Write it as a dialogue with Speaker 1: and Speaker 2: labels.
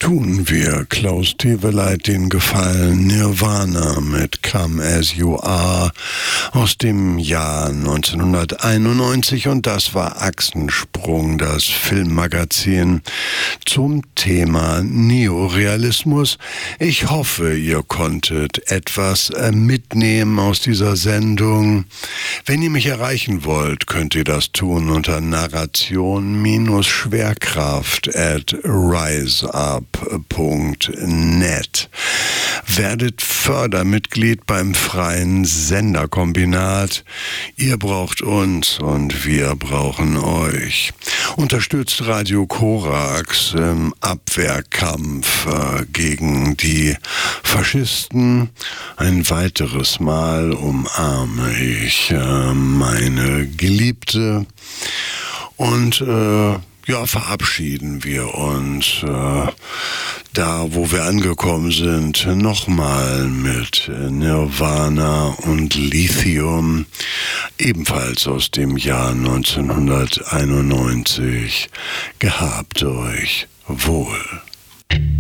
Speaker 1: tun wir Klaus Teweleit den Gefallen. Nirvana mit Come As You Are aus dem Jahr 1991, und das war Achsensprung, das Filmmagazin zum Thema Neorealismus. Ich hoffe, ihr konntet etwas mitnehmen aus dieser Sendung. Wenn ihr mich erreichen wollt, könnt ihr das tun unter narration-schwerkraft@riseup.net. Werdet Fördermitglied beim Freien Senderkombinat. Ihr braucht uns und wir brauchen euch. Unterstützt Radio Korax im Abwehrkampf gegen die Faschisten. Ein weiteres Mal umarme ich meine Geliebte und verabschieden wir uns da, wo wir angekommen sind, nochmal mit Nirvana und Lithium, ebenfalls aus dem Jahr 1991. Gehabt euch wohl.